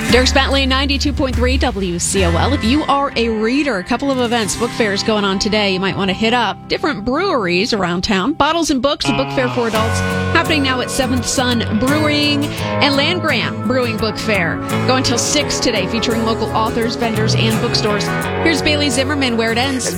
Dirks Bentley, 92.3 WCOL. If you are a reader, a couple of events, book fairs going on today. You might want to hit up different breweries around town. Bottles and Books, a book fair for adults, happening now at Seventh Son Brewing and Land Grant Brewing Book Fair. Going till 6 today, featuring local authors, vendors, and bookstores. Here's Bailey Zimmerman, where it ends.